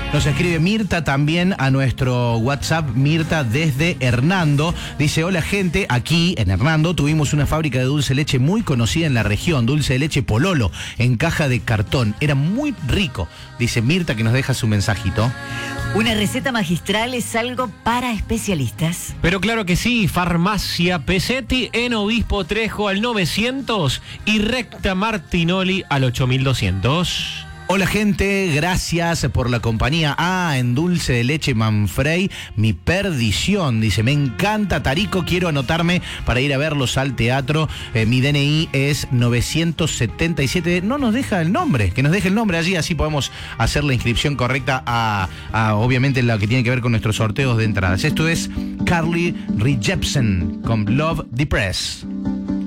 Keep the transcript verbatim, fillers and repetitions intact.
Nos escribe Mirta también a nuestro WhatsApp, Mirta desde Hernando. Dice, hola gente, aquí en Hernando tuvimos una fábrica de dulce de leche muy conocida en la región, dulce de leche Pololo, en caja de cartón. Era muy rico. Dice Mirta que nos deja su mensajito. Una receta magistral es algo para especialistas. Pero claro que sí, Farmacia Pesetti en Obispo Trejo al novecientos y Recta Martinoli al ocho mil doscientos. Hola gente, gracias por la compañía. Ah, en dulce de leche Manfrey, mi perdición. Dice, me encanta Tarico, quiero anotarme para ir a verlos al teatro. Eh, mi D N I es novecientos setenta y siete. No nos deja el nombre, que nos deje el nombre allí, así podemos hacer la inscripción correcta a, a obviamente, lo que tiene que ver con nuestros sorteos de entradas. Esto es Carly Rae Jepsen con Love Depressed.